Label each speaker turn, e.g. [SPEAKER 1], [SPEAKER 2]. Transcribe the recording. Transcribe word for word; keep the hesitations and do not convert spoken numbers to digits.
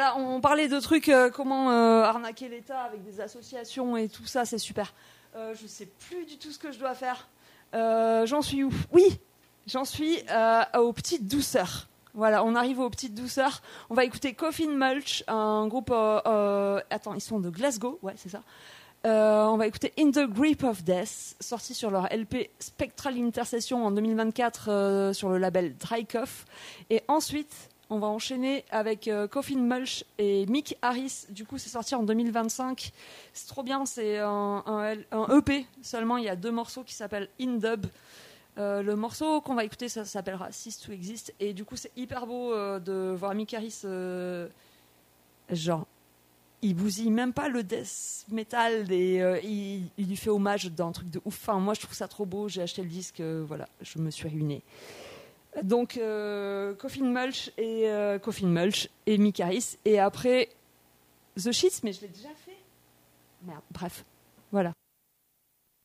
[SPEAKER 1] voilà, on parlait de trucs, euh, comment euh, arnaquer l'État avec des associations et tout ça, c'est super. Euh, je sais plus du tout ce que je dois faire. Euh, j'en suis où ? Oui, j'en suis euh, aux petites douceurs. Voilà, on arrive aux petites douceurs. On va écouter Coffin Mulch, un groupe... Euh, euh, attends, ils sont de Glasgow, ouais, c'est ça. Euh, on va écouter In the Grip of Death, sorti sur leur L P Spectral Intercession en deux mille vingt-quatre euh, sur le label Dry Cough. Et ensuite, on va enchaîner avec euh, Coffin Mulch et Mick Harris. Du coup, c'est sorti en deux mille vingt-cinq. C'est trop bien, c'est un, un, un E P. Seulement, il y a deux morceaux qui s'appellent In Dub. Euh, le morceau qu'on va écouter, ça, ça s'appellera Cease to Exist. Et du coup, c'est hyper beau euh, de voir Mick Harris, euh, genre, il bousille même pas le death metal et euh, il, il lui fait hommage d'un truc de ouf. Enfin, moi, je trouve ça trop beau. J'ai acheté le disque, euh, voilà, je me suis ruinée. Donc, euh, Coffin Mulch et euh, Coffin Mulch et Mick Harris. Et après, The Shits, mais je l'ai déjà fait. Merde, bref, voilà.